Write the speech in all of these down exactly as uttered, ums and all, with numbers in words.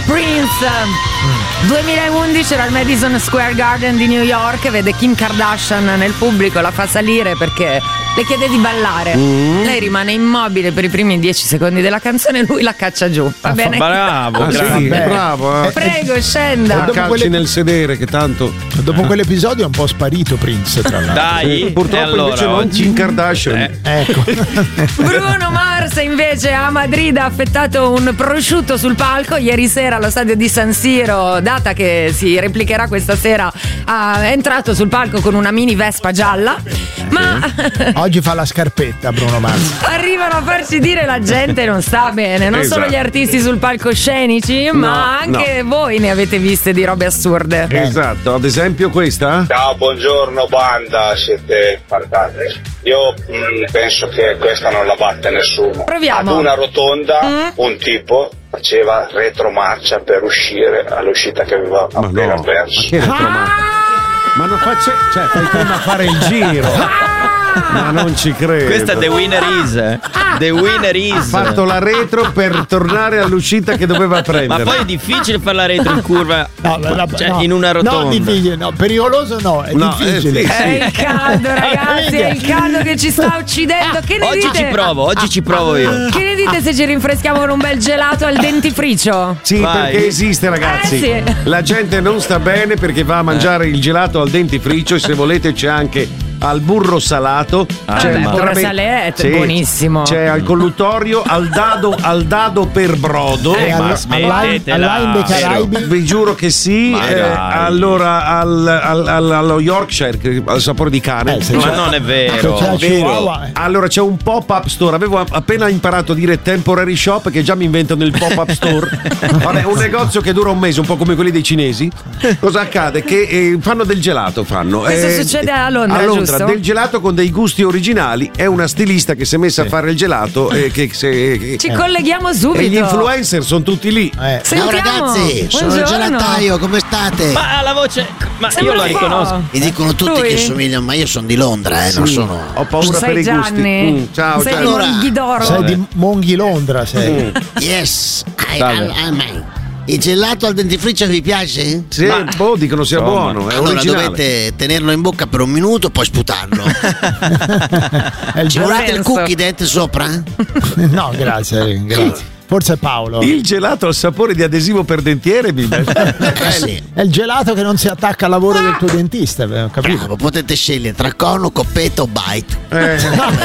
Prince. duemilaundici era al Madison Square Garden di New York, vede Kim Kardashian nel pubblico, la fa salire perché le chiede di ballare. Mm. Lei rimane immobile per i primi dieci secondi della canzone e lui la caccia giù. Va bene? Bravo, ah, sì, bravo. Eh. Prego, scenda. La calci quelle... nel sedere che tanto. Dopo quell'episodio è un po' sparito Prince, tra l'altro. Dai, sì, purtroppo allora, invece non oggi... Kim Kardashian. Eh. Ecco. Bruno Mars invece a Madrid ha affettato un prosciutto sul palco ieri sera allo stadio di San Siro, data che si replicherà questa sera. Ha entrato sul palco con una mini Vespa gialla, ma oggi fa la scarpetta Bruno Mars. Arrivano a farci dire la gente non sta bene, non esatto. solo gli artisti sul palcoscenici, no, ma anche no. voi ne avete viste di robe assurde. Esatto, ad esempio questa. Ciao, buongiorno banda, siete fantastici. Io mh, penso che questa non la batte nessuno. Proviamo. Ad una rotonda mm? un tipo faceva retromarcia per uscire all'uscita che aveva ma appena no, perso. Ma che retromarcia? Ah! Ma non faccia, cioè fai prima a fare il giro. Ma non ci credo. Questa è The Winner Is. The Winner Is. Ha fatto la retro per tornare all'uscita che doveva prendere. Ma poi è difficile fare la retro in curva. No, la, la, cioè, no, in una rotonda. No, difficile, no, pericoloso no, è no, difficile. È, sì, è il caldo, ragazzi, è il caldo che ci sta uccidendo. Che ne oggi dite? ci provo, oggi ci provo io. Che ne dite se ci rinfreschiamo con un bel gelato al dentifricio? Sì, vai. Perché esiste, ragazzi. Eh, sì. La gente non sta bene perché va a mangiare eh. il gelato al dentifricio e se volete c'è anche al burro salato, ah, c'è beh, il burro salette, sì, buonissimo. C'è al colluttorio, al dado, al dado per brodo. Eh, ma smettetela. dei Caraibi. Vi giuro che sì. Eh, allora al, al, al, allo Yorkshire al sapore di cane. Eh, ma non è vero. C'è vero. Allora c'è un pop-up store. Avevo appena imparato a dire temporary shop che già mi inventano il pop-up store. Vabbè, un negozio che dura un mese, un po' come quelli dei cinesi. Cosa accade? Che eh, fanno del gelato, fanno. Questo eh, succede a Londra, a Londra, giusto? del gelato con dei gusti originali. È una stilista che si è messa sì. a fare il gelato e che se, che, ci eh. colleghiamo subito. E gli influencer sono tutti lì. Eh. Ciao ragazzi, sono il gelataio, come state? Ma la voce, ma Sembra io la riconosco. Mi dicono tutti Lui? che somigliano, ma io sono di Londra, eh, sì. non sono. Ho paura sei per Gianni. i gusti. Mm, ciao, sei ciao. di Allora, Monghidoro. Sei di Monghi Londra, sei. Mm. Yes, I, I, I mean. Il gelato al dentifricio vi piace? Sì, ma, boh, dicono sia insomma, buono. È allora originale. dovete tenerlo in bocca per un minuto, poi sputarlo. Ci volete il cookie dentro sopra? No, grazie, grazie. Forse è Paolo. Il gelato al sapore di adesivo per dentiere, mi eh sì. È il gelato che non si attacca al lavoro del tuo dentista, ho capito? Bravo, potete scegliere tra cono, coppetta o bite. Eh.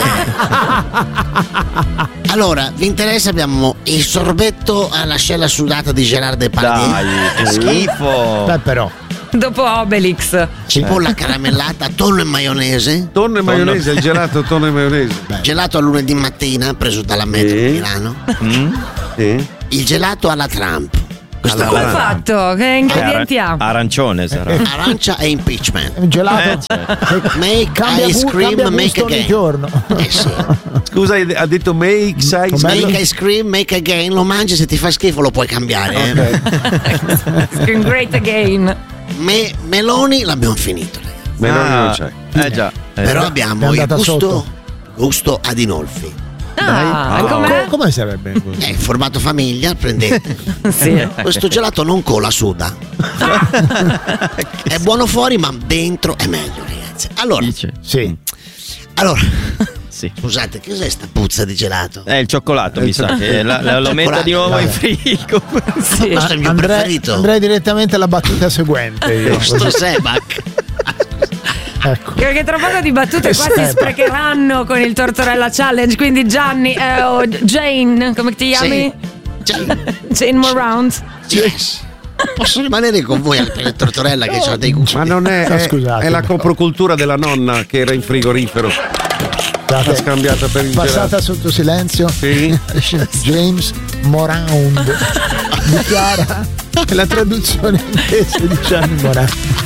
Allora, vi interessa? Abbiamo il sorbetto all'ascella sudata di Gerard Depardieu. Dai, che schifo. Beh, però. Dopo Obelix. Cipolla caramellata, tonno e maionese. Tonno e maionese, il gelato tonno e maionese. Beh. Gelato a lunedì mattina, preso dalla metro sì. di Milano. Mm? Sì. Il gelato alla Trump. Come allora, fatto? Che ingredienti ha? Arancione sarà. Arancia e impeachment. Un gelato. Eh, certo. Make cambia ice gu- cream, make ogni again. giorno. Eh sì. Scusa, ha detto make size. Make ice cream, make again. Lo mangi, se ti fa schifo lo puoi cambiare. Okay. Eh. Great again. Me- meloni l'abbiamo finito, ragazzi. Meloni ah, non c'è. Eh già. Eh, Però già. abbiamo il gusto, sotto. gusto Adinolfi. Ah, Dai. com'è? Come sarebbe? È in formato famiglia, prendete. Sì. Questo gelato non cola, suda. È buono fuori, ma dentro è meglio, ragazzi. Allora, Dice. Sì. allora Sì. scusate, che cos'è sta puzza di gelato? È il cioccolato, mi sa che la, la, lo metta di nuovo in frigo. Sì. Questo è il mio Andrei, preferito. andrei direttamente alla battuta seguente. Io. Questo Sebac. Ecco. Perché tra poco di battute qua si sprecheranno con il Tortorella Challenge. Quindi Gianni eh, o Jane, come ti chiami? Sì. Jane Morant. Yes. Posso rimanere con voi al per Tortorella che ho dei gusti. Ma non è, No, è, scusate. è la coprocultura della nonna che era in frigorifero. L'ha scambiata per il Passata gelato. sotto silenzio. Sì. James Morand dichiara la traduzione inglese di Gianni Morand.